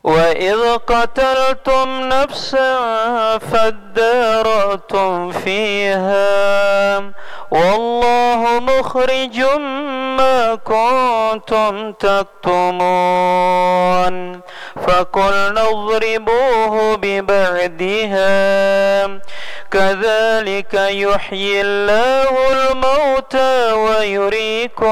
وإذ قتلتم نفسا فادارأتم فيها والله مخرج ما كنتم تكتمون فقلنا اضربوه ببعدها كذلك يحيي الله الموتى ويريكم